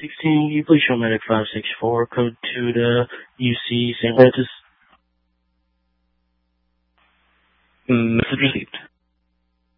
16, can you please show medic 564 code to the UC St. Francis? Message received.